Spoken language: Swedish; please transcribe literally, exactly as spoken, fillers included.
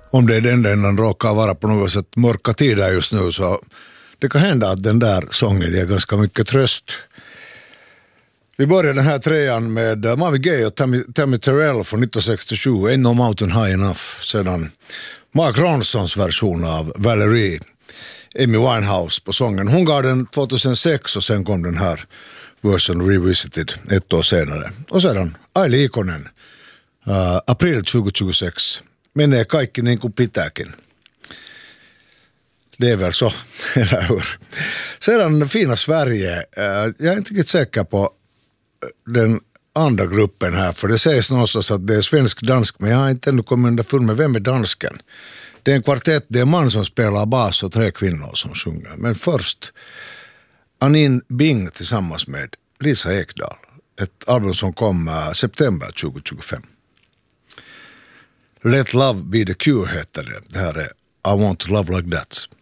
om det är den den råkar vara på något sätt mörka tider just nu, så det kan hända att den där sången ger ganska mycket tröst. Vi börjar den här trean med Marvin Gaye och Tammy, Tammy Terrell från nittonhundrasextiosju, Ain't No Mountain High Enough. Sedan Mark Ronsons version av Valerie, Amy Winehouse på sången. Hon gav den tjugohundrasex och sen kom den här version revisited ett år senare. Och sedan Aili Ikonen, uh, april tjugohundratjugosex. Menee kaikki niin kuin pitääkin. Det är väl så, eller hur? Sedan fina Sverige. Uh, jag är inte riktigt säker på den andra gruppen här, för det sägs någonstans att det är svensk-dansk, men jag har inte ännu kommit underfund med vem är dansken. Det är en kvartett, det är en man som spelar bas och tre kvinnor som sjunger. Men först Anin Bing tillsammans med Lisa Ekdahl. Ett album som kom uh, september tjugohundratjugofem. Let Love Be The Cure heter det. Det här är I Want To Love Like That.